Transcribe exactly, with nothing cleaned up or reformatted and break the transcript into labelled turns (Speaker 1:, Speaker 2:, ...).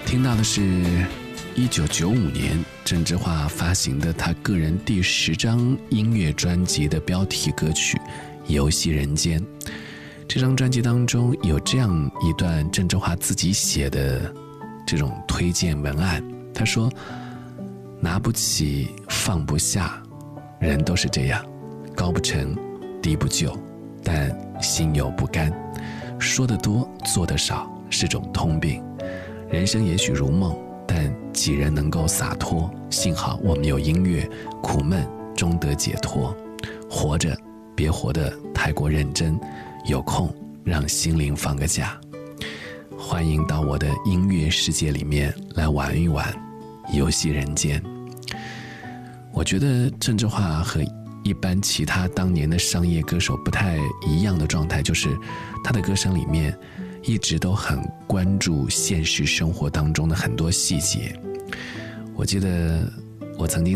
Speaker 1: 听到的是一九九五年郑智化发行的他个人第十张音乐专辑的标题歌曲《游戏人间》。这张专辑当中有这样一段郑智化自己写的这种推荐文案，他说：拿不起放不下，人都是这样，高不成低不就，但心有不甘，说得多做得少是种通病。人生也许如梦，但几人能够洒脱？幸好我们有音乐，苦闷终得解脱。活着别活得太过认真，有空让心灵放个假。欢迎到我的音乐世界里面来玩一玩游戏人间。我觉得郑智化和一般其他当年的商业歌手不太一样的状态，就是他的歌声里面一直都很关注现实生活当中的很多细节。我记得我曾经